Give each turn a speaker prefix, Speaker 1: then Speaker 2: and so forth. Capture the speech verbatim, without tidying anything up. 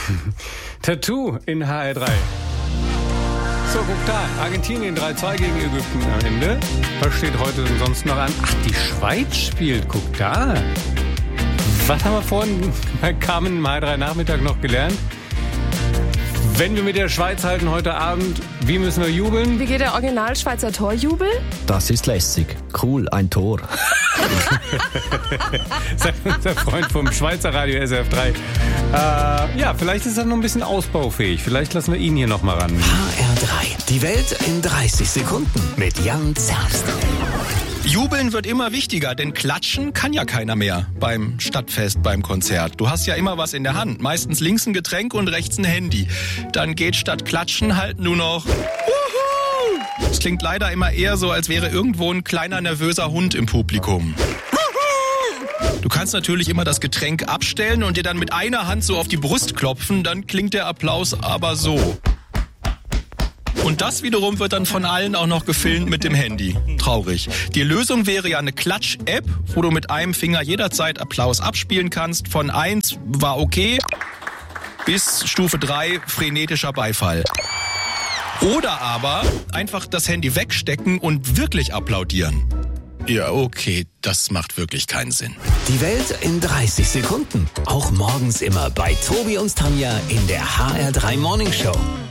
Speaker 1: Tattoo in H R drei. So, guck da. Argentinien drei zwei gegen Ägypten am Ende. Was steht heute denn sonst noch an? Ach, die Schweiz spielt. Guck da. Was haben wir vorhin bei Carmen im H R drei Nachmittag noch gelernt? Wenn wir mit der Schweiz halten heute Abend, wie müssen wir jubeln?
Speaker 2: Wie geht der Original-Schweizer Torjubel?
Speaker 3: Das ist lässig. Cool, ein Tor.
Speaker 1: Sagt unser Freund vom Schweizer Radio S R F drei. Äh, ja, vielleicht ist er noch ein bisschen ausbaufähig. Vielleicht lassen wir ihn hier noch mal ran.
Speaker 4: H R drei. Die Welt in dreißig Sekunden mit Jan Zerbst.
Speaker 5: Jubeln wird immer wichtiger, denn klatschen kann ja keiner mehr beim Stadtfest, beim Konzert. Du hast ja immer was in der Hand, meistens links ein Getränk und rechts ein Handy. Dann geht statt klatschen halt nur noch Wuhu! Es klingt leider immer eher so, als wäre irgendwo ein kleiner nervöser Hund im Publikum. Du kannst natürlich immer das Getränk abstellen und dir dann mit einer Hand so auf die Brust klopfen, dann klingt der Applaus aber so. Und das wiederum wird dann von allen auch noch gefilmt mit dem Handy. Traurig. Die Lösung wäre ja eine Klatsch-App, wo du mit einem Finger jederzeit Applaus abspielen kannst. Von eins war okay bis Stufe drei frenetischer Beifall. Oder aber einfach das Handy wegstecken und wirklich applaudieren. Ja, okay, das macht wirklich keinen Sinn.
Speaker 4: Die Welt in dreißig Sekunden. Auch morgens immer bei Tobi und Tanja in der H R drei Morning Show.